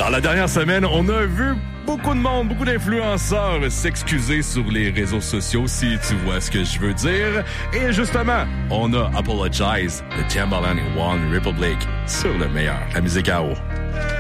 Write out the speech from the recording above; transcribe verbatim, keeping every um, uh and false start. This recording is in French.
Dans la dernière semaine, on a vu beaucoup de monde, beaucoup d'influenceurs s'excuser sur les réseaux sociaux, si tu vois ce que je veux dire. Et justement, on a Apologize de Timbaland et One Republic sur le meilleur, la musique à eau.